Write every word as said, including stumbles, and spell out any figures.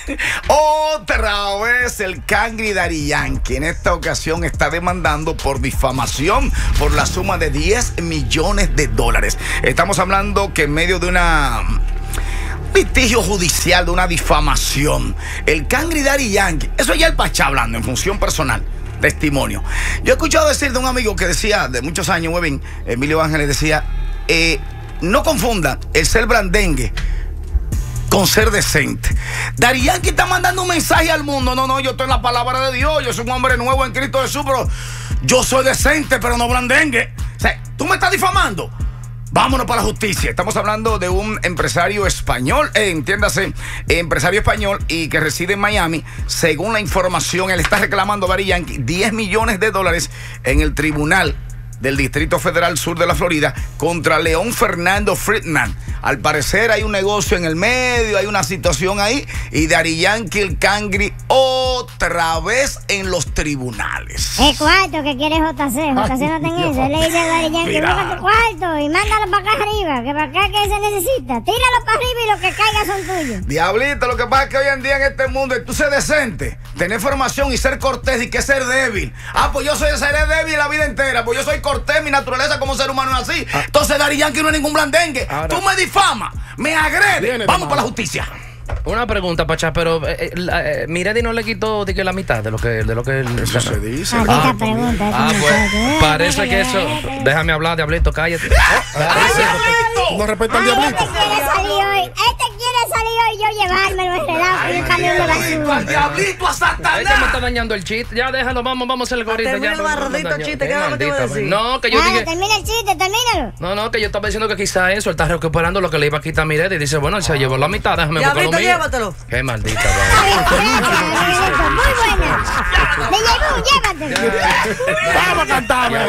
Otra vez el Cangri Daddy Yankee en esta ocasión está demandando por difamación por la suma de diez millones de dólares. Estamos hablando que en medio de una litigio judicial, de una difamación, el Cangri Daddy Yankee, eso ya el Pachá hablando en función personal, testimonio. Yo he escuchado decir de un amigo que decía, de muchos años, muy bien, Emilio Ángeles decía, eh, no confundan el ser blandengue con ser decente. Daddy Yankee está mandando un mensaje al mundo. No, no, yo estoy en la palabra de Dios. Yo soy un hombre nuevo en Cristo Jesús, pero yo soy decente, pero no blandengue. O sea, tú me estás difamando. Vámonos para la justicia. Estamos hablando de un empresario español, eh, entiéndase, empresario español y que reside en Miami. Según la información, él está reclamando a Daddy Yankee diez millones de dólares en el tribunal del Distrito Federal Sur de la Florida contra León Fernando Friedman. Al parecer hay un negocio en el medio, hay una situación ahí, y Daddy Yankee, el Cangri, otra vez en los tribunales. El cuarto que quiere J C, J C no tiene eso. Él le dice a Daddy Yankee, busca tu cuarto y mándalo para acá arriba, que para acá que se necesita. Tíralo para arriba y lo que caiga son tuyos. Diablito, lo que pasa es que hoy en día en este mundo es tú ser decente, tener formación y ser cortés, y que ser débil. Ah, pues yo soy, seré débil la vida entera, pues yo soy cortés, mi naturaleza como ser humano es así. Entonces Daddy Yankee no es ningún blandengue. Ahora, tú me difama, me agrede. Vamos para la justicia. Una pregunta, Pachá, pero eh, eh, Miredi no le quitó de que la mitad de lo que de lo que eso se dice. Ah, pregunta, ah pues parece que eso. Déjame hablar, Diablito, cállate. ¡Diablito! No respeta al Diablito. Este quiere salir hoy, este quiere salir hoy, yo llevármelo enredado en un camión de basura. ¡Al Diablito, a Satanás! Ella me está dañando el chiste. Ya déjalo, vamos, vamos a hacer el gorrito. Termina el barrodito chiste, ¿qué es lo que te iba a decir? No, que yo Claro, dije. termina el chiste, termínalo. No, no, que yo estaba diciendo que quizá eso, él está recuperando lo que le iba a quitar a Miredi y dice, bueno, él se llevó la mitad, déjame buscar lo mío. Llévatelo. Qué maldita, Muy buena. Le llegó, llévatelo. Vamos a cantar.